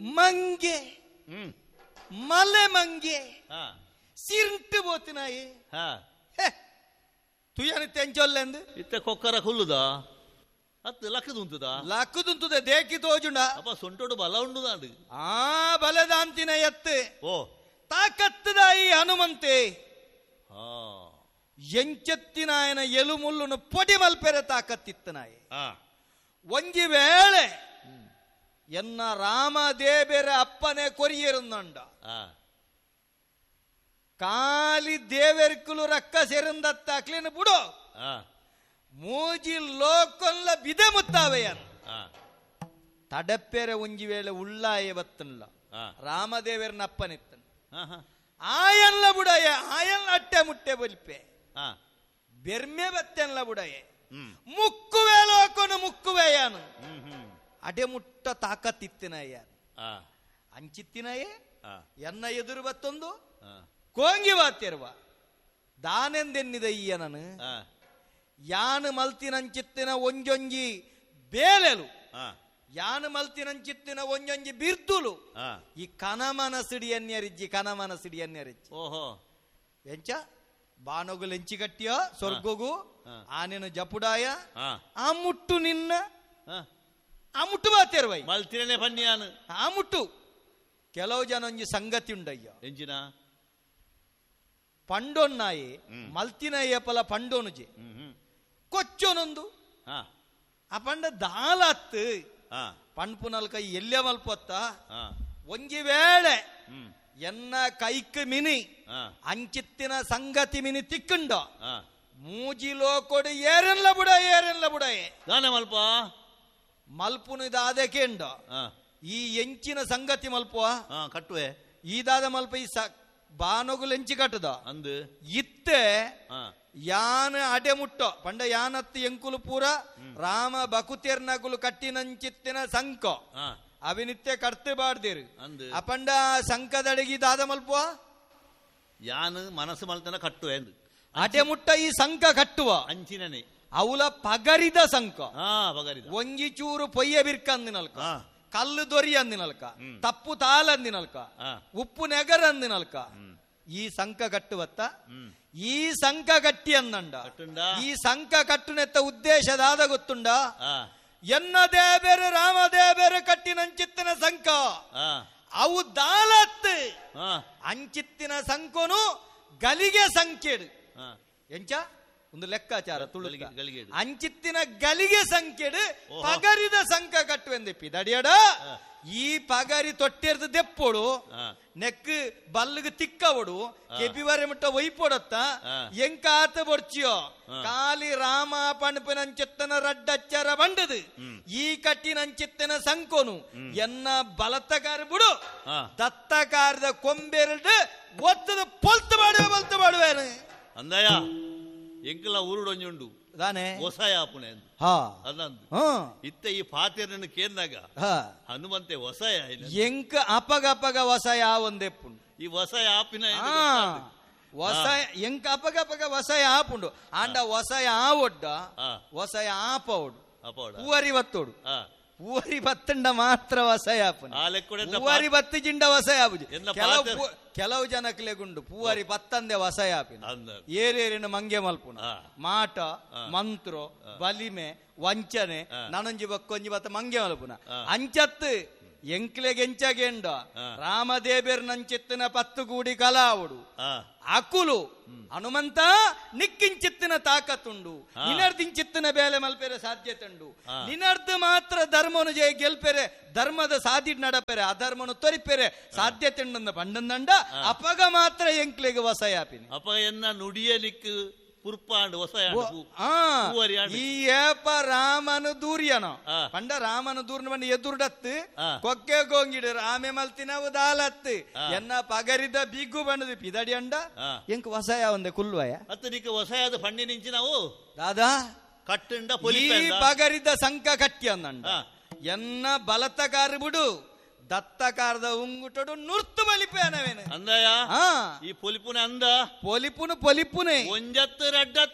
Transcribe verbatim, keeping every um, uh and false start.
ಮಂಗೆ ಮಲೆ ಮಂಗೆ ಸಿಂಟು పోతున్నాయి ತುಯನ ತೆಂಚೊಲ್ಲೆಂದು ಇತ್ತೆ ಕೊಕ್ಕರ ಹುಲ್ಲುದ ಅತ್ತು ಲಕ್ಕದುಂತುದ ಲಕ್ಕದುಂತುದ ದೇಕಿ ತೋಜುಂಡ ಅಪ್ಪ ಸೊಂಟೋಡು ಬಲ ಉಂಡುದಾಂಡು ಆ ಬಲದಾಂತಿನ ಎತ್ತು ಓ ತಾಕತ್ತದಾಯಿ ಹನುಮಂತೆ ಎಂಚೆತ್ತಿನಾಯನ ಎಲು ಮುಳ್ಳುನು ಪೊಡಿ ಮಲ್ಪೆರೆ ತಾಕತ್ತಿತ್ತನಾಯಿ ಒಂಜಿ ವೇಳೆ ಎನ್ನ ರಾಮದೇಬೇರ ಅಪ್ಪನೆ ಕೊರಿಯರುಂದಂಡ ಕಾಲಿ ದೇವೆರ್ಕುಲು ರಕ್ಕ ಸೆರಂದತ್ತಾಕ್ಲಿನ ಬಿಡು ಮೂಜಿ ಲೋಕೊಲ್ಲ ಬಿದೆ ಮುತ್ತಾವೆಯನ್ ತಡಪ್ಪೆರೆ ಒಂಜಿ ವೇಳೆ ಉಳ್ಳಾಯ ಬತ್ತನ್ಲ ರಾಮದೇವರನ ಅಪ್ಪನಿತ್ತನ್ ಆಯನ್ಲ ಬುಡಯ ಆಯನ್ಲ ಅಟ್ಟೆ ಮುಟ್ಟೆ ಬಲ್ಪೆ ಬೆರ್ಮೆ ಬತ್ತೆನ್ಲ ಬುಡಯೆ ಮುಕ್ಕುವೆ ಲೋಕನು ಮುಕ್ಕುವೆಯಾನು ಅಡೆ ಮುಟ್ಟ ತಾಕತ್ತಿತ್ತಿನಯ್ಯ ಅಂಚಿತ್ತಿನಯೇ ಎನ್ನ ಎದುರು ಬತ್ತೊಂದು ಕೋಂಗಿ ಬಾತಿರುವ ದಾನೆಂದೆನ್ನಿದ ಈಯನನು ಯಾನು ಮಲ್ತಿನಂಚಿತ್ತಿನ ಒಂಜೊಂಜಿ ಬೇಲೆಲು ಯಾನು ಮಲ್ತಿನಂಚಿತ್ತಿನ ಒಂಜೊಂಜಿ ಬಿರ್ತುಲು ಈ ಕನಮನ ಸಿಡಿಯನ್ಯರಿಜ್ಜಿ ಕನಮನ ಸಿಡಿಯನ್ಯರಿಜ್ಜಿ ಓಹೋ ಎಂಚ ಬಾನೊಗು ಲೆಂಚಿ ಕಟ್ಟಿಯೋ ಸ್ವರ್ಗೊಗು ಆನೆನು ಜಪುಡಾಯ ಆ ಮುಟ್ಟು ನಿನ್ನ ಆ ಮುಟ್ಟು ಬಾತಿರುವೈ ಮಲ್ತಿನೇ ಬನ್ನಿಯಾನು ಆ ಮುಟ್ಟು ಕೆಲವು ಜನ ಒಂಜಿ ಸಂಗತಿ ಉಂಡಯ್ಯ ಎಂಜಿನ ಪಂಡೊನ್ನಾಯಿ ಮಲ್ತಿನಯ್ಯ ಪಲ ಪಂಡೋನುಜಿ ಕೊಚ್ಚೊನೊಂದು ಆ ಪಂಡ ದಾಲತ್ತು ಪಣ್ಪುನಲ್ಕ ಎಲ್ಲೆ ಮಲ್ಪೊತ್ತ ಒಂಜಿ ವೇಳೆ ಎನ್ನ ಕೈಕ್ ಮಿನಿ ಅಂಚಿತ್ತಿನ ಸಂಗತಿ ಮಿನಿ ತಿಕ್ಕುಂಡ ಮೂಜಿಲೋ ಕೊಡು ಏರೆಲ್ಲ ಬುಡ ಏರೆಲ್ಲ ಬುಡಯೇ ದಾನೆ ಮಲ್ಪ ಮಲ್ಪುನು ಇದಾದಕೆಂಡ ಈ ಎಂಚಿನ ಸಂಗತಿ ಮಲ್ಪುವ ಕಟ್ಟುವೆ ಈದಾದ ಮಲ್ಪ ಈ ಬಾನೊಗುಲು ಎಂಚಿ ಕಟ್ಟದ ಅಂದು ಇತ್ತೆ ಯಾನ ಅಡೆ ಮುಟ್ಟೋ ಪಂಡ ಯಾನತ್ತು ಎಂಕುಲು ಪೂರ ರಾಮ ಬಕುತೇರ್ನಗುಲು ಕಟ್ಟಿನಂಚಿತ್ತಿನ ಸಂಕ ಅವಿನಿತ್ಯ ಕಟ್ತೆ ಬಾಡ್ದೇರು ಅಪಂಡ ಸಂಕದಡಗಿ ದಾದ ಮಲ್ಪುವ ಯಾನು ಮನಸ್ಸು ಮಲ್ತನ ಕಟ್ಟುವೆ ಅಂದು ಅಡೆ ಮುಟ್ಟ ಈ ಸಂಕ ಕಟ್ಟುವ ಅಂಚಿನೇ ಅವಲ ಪಗರಿದ ಸಂಕ ಪಗರಿದ ಒಂಜಿ ಚೂರು ಪೊಯ್ಯ ಬಿರ್ಕ ಅಂದಿನಲ್ಕ ಕಲ್ಲು ದೊರಿ ಅಂದಿನಲ್ಕ ತಪ್ಪು ತಾಲ್ ಅಂದಿನಲ್ಕ ಉಪ್ಪು ನೆಗರ ಅಂದಿನಲ್ಕ ಈ ಸಂಕ ಕಟ್ಟುವತ್ತ ಈ ಸಂಕ ಕಟ್ಟಿ ಅಂದಂಡ ಈ ಸಂಕ ಕಟ್ಟುನೆತ್ತ ಉದ್ದೇಶದಾದ ಗೊತ್ತುಂಡ ಎನ್ನ ದೇಬೇರು ರಾಮದೇಬೇರು ಕಟ್ಟಿನಂಚಿತ್ತಿನ ಸಂಕ ಅವು ದಾಲತ್ ಅಂಚಿತ್ತಿನ ಸಂಕೋನು ಗಲಿಗೆ ಸಂಖ್ಯೆಡು ಎಂಚ ಒಂದು ಲೆಕ್ಕಾಚಾರ ತುಳು ಅಂಚಿತ್ತಿನ ಗಲಿಗೆ ಸಂಖ್ಯೆಡು ಪಗರಿದ ಸಂಕ ಕಟ್ಟುವೆಂದೆಪ್ಪಿ ದಡಿಯಡ ಈ ಪಗರಿ ತೊಟ್ಟಿರ್ದು ದೆಪ್ಪೋಡು ನೆಕ್ ಬಲ್ಲಿಗೆ ತಿಕ್ಕವಡು ಕೆಪಿವರೆ ಮುಟ್ಟ ಒಯ್ಪೊಡತ್ತ ಎಂಕ ಆತ ಬೊಡ್ಚಿಯೋ ಕಾಲಿ ರಾಮ ಪಣಪಿನಂಚಿತ್ತನ ರಡ್ಡಚ್ಚರ ಬಂಡದು ಈ ಕಟ್ಟಿನಂಚಿತ್ತನ ಸಂಕೋನು ಎನ್ನ ಬಲತ್ತಗಾರ ಬಿಡು ದತ್ತಕಾರದ ಕೊಂಬೆರಡು ಒತ್ತದ ಪೊಲ್ತು ಮಾಡುವೆ ಬಲ್ತು ಮಾಡುವೇನು ಅಂದಯ್ಯ ಎಂಕಲ ಊರುಡೊಂಜುಂಡು ದಾನೆ ಹೊಸ ಯಾಪುಣೆ ಅದಂದು ಇತ್ತ ಈ ಪಾತಿರನ್ನು ಕೇಂದಾಗ ಹನುಮಂತೆ ಹೊಸ ಎಂಕ ಅಪಗ ಅಪಗ ಹೊಸ ಯಾವೊಂದೆಪ್ಪುಂಡು ಈ ಹೊಸ ಯಾಪಿನ ಹೊಸ ಎಂಕ ಅಪಗ ಅಪಗ ಹೊಸ ಯಾಪುಂಡು ಆಂಡ ಹೊಸ ಯಾವೊಡ್ಡ ಹೊಸ ಯಾಪ ಒಡು ಹೂವರಿ ಬತ್ತೋಡು ಹೂವರಿ ಬತ್ತಂಡ ಮಾತ್ರ ಹೊಸ ಯಾಪುಂಡು ಹೂವರಿ ಬತ್ತಿ ಜಿಂಡ ಹೊಸ ಯಾಪುಜಿ ಕೆಲವು ಕೆಲವು ಜನಕ್ಲೆಗುಂಡು ಪೂವರಿ ಪತ್ತಂದೆ ಹೊಸ ಯಾಪಿನ ಏರೇರಿನ ಮಂಗೆ ಮಲ್ಪುನ ಮಾಟ ಮಂತ್ರೋ ಬಲಿಮೆ ವಂಚನೆ ನನಂಜಿ ಬಕ್ಕೊಂಜಿ ಬತ್ತ ಮಂಗೆ ಮಲ್ಪುನ ಅಂಚತ್ತು ಎಂಕ್ಲೆಗೆ ಎಂಚಗೆಂಡ ರಾಮದೇಬೇರ್ ನಂಚಿತ್ತಿನ ಪತ್ತು ಕೂಡಿ ಕಲಾವುಡು ಅಕುಲು ಹನುಮಂತ ನಿಕ್ಕಿಂಚಿತ್ತಿನ ತಾಕತ್ತುಂಡು ನಿನರ್ದಿಂಚಿತ್ತಿನ ಬೇಲೆ ಮಲ್ಪೆರೆ ಸಾಧ್ಯತೆ ಉಂಡು ನಿನರ್ದ ಮಾತ್ರ ಧರ್ಮನು ಜಯ ಗೆಲ್ಪೆರೆ ಧರ್ಮದ ಸಾಧಿ ನಡಪೆರೆ ಅಧರ್ಮನು ತೊರಿಪೆರೆ ಸಾಧ್ಯತೆ ಉಂಡ ಪಂಡಂದಂಡ ಅಪಗ ಮಾತ್ರ ಎಂಕ್ಲೆಗೆ ಹೊಸ ಯಾಪಿನಿ ಅಪ ಎನ್ನ ನುಡಿಯಲಿಕ್ಕೆ ಪುರ್ಪಾಂಡು ಹೊಸ ಈ ಏಪ ರಾಮನು ದೂರ್ಯನ ಪಂಡ ರಾಮನು ದೂರ್ನ ಬಂದು ಎದುರುಡತ್ತು ಕೊಕ್ಕೆ ಗೋಂಗಿಡು ರಾಮೆ ಮಲ್ತಿನವು ದಾಲತ್ತು ಎನ್ನ ಪಗರಿದ ಬಿಗ್ಗು ಬಂಡದು ಪಿದಡಿ ಅಂಡ ಎಂಕ್ ಹೊಸ ಯಾವಂದೆ ಕುಲ್ವಯ ಅತ್ತು ನಿಕ್ಕೆ ಹೊಸ ಯಾವ್ದು ಪಂಡಿ ನಿಂಚಿ ನಾವು ದಾದಾ ಕಟ್ಟುಂಡ ಈ ಪಗರಿದ ಸಂಕ ಕಟ್ಟಿ ಅಂದಂಡ ಎನ್ನ ಬಲತಕಾರ ಬಿಡು ದತ್ತಕಾರದ ಉಂಗುಟಡು ನುರ್ತು ಬಲಿಪೇನವೇನು ಅಂದಯ ಈ ಪೊಲಿಪುನೆ ಅಂದ ಪೊಲಿಪುನು ಪೊಲಿಪುನೆ ಒಂಜತ್ತು ರಡ್ಡ